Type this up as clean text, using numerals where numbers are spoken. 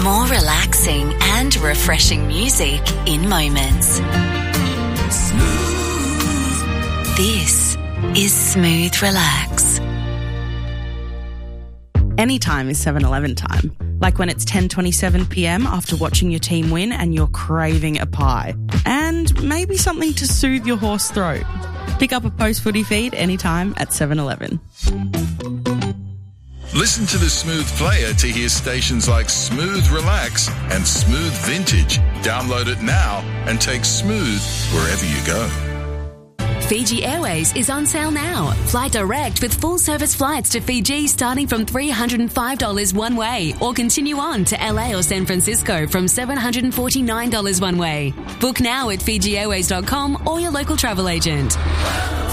More relaxing and refreshing music in moments. This is Smooth Relax. Anytime is 7-Eleven time. Like when it's 10:27 p.m. after watching your team win and you're craving a pie. And maybe something to soothe your hoarse throat. Pick up a post-footy feed anytime at 7-Eleven. Listen to the Smooth Player to hear stations like Smooth Relax and Smooth Vintage. Download it now and take Smooth wherever you go. Fiji Airways is on sale now. Fly direct with full-service flights to Fiji starting from $305 one way, or continue on to LA or San Francisco from $749 one way. Book now at FijiAirways.com or your local travel agent.